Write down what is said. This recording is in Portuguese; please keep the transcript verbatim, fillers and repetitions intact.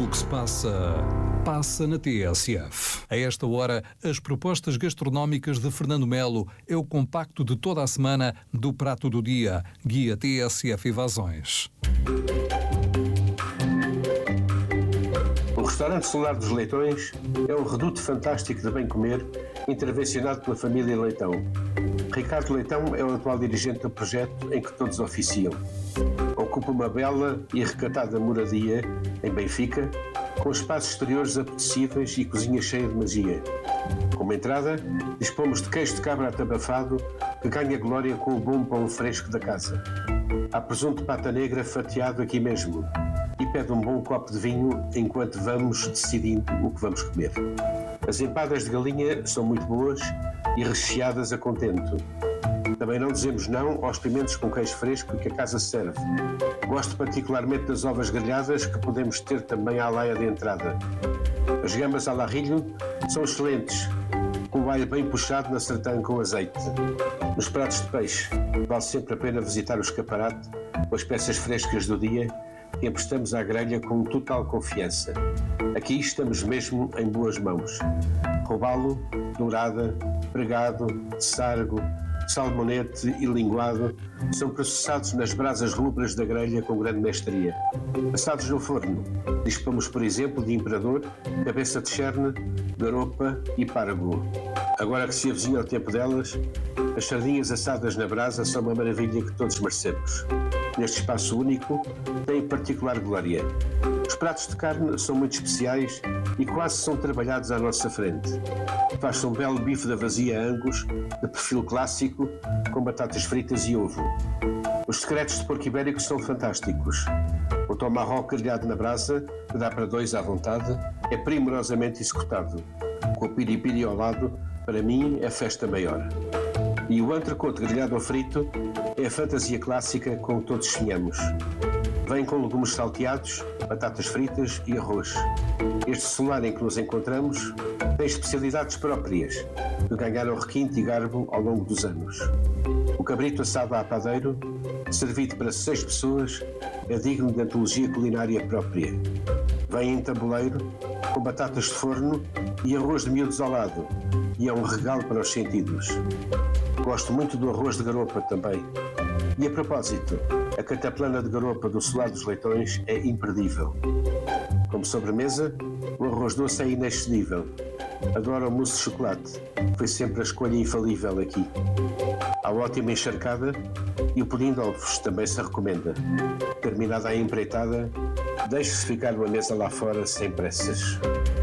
o que se passa, passa na T S F. A esta hora, as propostas gastronómicas de Fernando Melo é o compacto de toda a semana do Prato do Dia, Guia T S F Evasões. O restaurante Solar dos Leitões é um reduto fantástico de bem comer, intervencionado pela família Leitão. Ricardo Leitão é o atual dirigente do projeto em que todos oficiam. Ocupa uma bela e recatada moradia em Benfica, com espaços exteriores apetecíveis e cozinha cheia de magia. Como entrada, dispomos de queijo de cabra atabafado que ganha glória com o bom pão fresco da casa. Há presunto de pata negra fatiado aqui mesmo e pede um bom copo de vinho enquanto vamos decidindo o que vamos comer. As empadas de galinha são muito boas e recheadas a contento. Também não dizemos não aos pimentos com queijo fresco que a casa serve. Gosto particularmente das ovas grelhadas que podemos ter também à laia de entrada. As gambas à larrilho são excelentes, com o alho bem puxado na sertã com azeite. Nos pratos de peixe, vale sempre a pena visitar o escaparate com as peças frescas do dia que emprestamos à grelha com total confiança. Aqui estamos mesmo em boas mãos. Robalo, dourada, pregado, sargo, salmonete e linguado são processados nas brasas rubras da grelha com grande mestria. Assados no forno, dispomos, por exemplo, de imperador, cabeça de cherne, garopa e pargo. Agora que se avizinha o tempo delas, as sardinhas assadas na brasa são uma maravilha que todos merecemos. Neste espaço único, tem particular glória. Os pratos de carne são muito especiais e quase são trabalhados à nossa frente. Faz-se um belo bife da vazia Angus, de perfil clássico, com batatas fritas e ovo. Os secretos de porco ibérico são fantásticos. O tomahawk grelhado na brasa, que dá para dois à vontade, é primorosamente executado. Com o piripiri ao lado, para mim, é festa maior. E o entrecote grelhado ou frito é a fantasia clássica com que todos sonhamos. Vem com legumes salteados, batatas fritas e arroz. Este solar em que nos encontramos tem especialidades próprias, que ganharam requinte e garbo ao longo dos anos. O cabrito assado a padeiro, servido para seis pessoas, é digno de antologia culinária própria. Vem em tabuleiro, com batatas de forno e arroz de miúdos ao lado, e é um regalo para os sentidos. Gosto muito do arroz de garopa também. E a propósito, a cataplana de garopa do Solar dos Leitões é imperdível. Como sobremesa, o arroz doce é inexcedível. Adoro o mousse de chocolate, foi sempre a escolha infalível aqui. A ótima encharcada e o pudim de ovos também se recomenda. Terminada a empreitada, deixe-se ficar uma mesa lá fora sem pressas.